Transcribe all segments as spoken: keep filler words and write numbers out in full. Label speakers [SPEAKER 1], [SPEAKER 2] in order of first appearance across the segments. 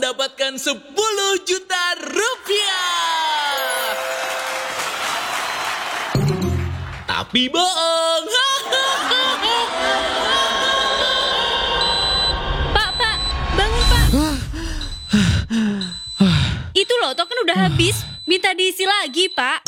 [SPEAKER 1] mendapatkan sepuluh juta rupiah. Tapi bohong.
[SPEAKER 2] Pak, Pak, bangun Pak. Itu loh, token udah habis. Minta diisi lagi, Pak.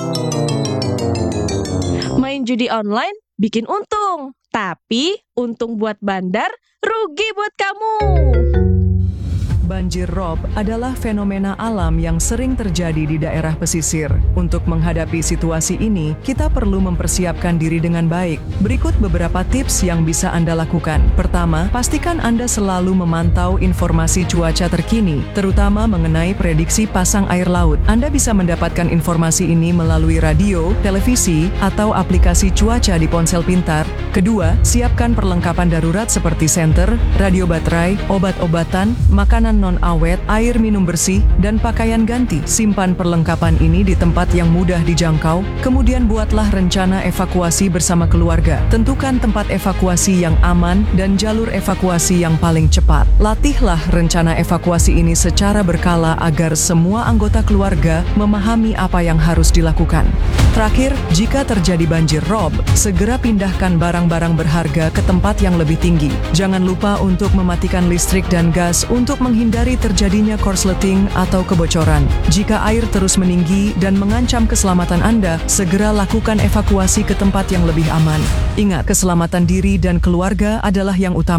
[SPEAKER 3] Main judi online bikin untung, tapi untung buat bandar, rugi buat kamu.
[SPEAKER 4] Banjir rob adalah fenomena alam yang sering terjadi di daerah pesisir. Untuk menghadapi situasi ini, kita perlu mempersiapkan diri dengan baik. Berikut beberapa tips yang bisa Anda lakukan. Pertama, pastikan Anda selalu memantau informasi cuaca terkini, terutama mengenai prediksi pasang air laut. Anda bisa mendapatkan informasi ini melalui radio, televisi, atau aplikasi cuaca di ponsel pintar. Kedua, siapkan perlengkapan darurat seperti senter, radio baterai, obat-obatan, makanan non-awet, air minum bersih, dan pakaian ganti. Simpan perlengkapan ini di tempat yang mudah dijangkau, kemudian buatlah rencana evakuasi bersama keluarga. Tentukan tempat evakuasi yang aman dan jalur evakuasi yang paling cepat. Latihlah rencana evakuasi ini secara berkala agar semua anggota keluarga memahami apa yang harus dilakukan. Terakhir, jika terjadi banjir rob, segera pindahkan barang-barang berharga ke tempat yang lebih tinggi. Jangan lupa untuk mematikan listrik dan gas untuk menghindari terjadinya korsleting atau kebocoran. Jika air terus meninggi dan mengancam keselamatan Anda, segera lakukan evakuasi ke tempat yang lebih aman. Ingat, keselamatan diri dan keluarga adalah yang utama.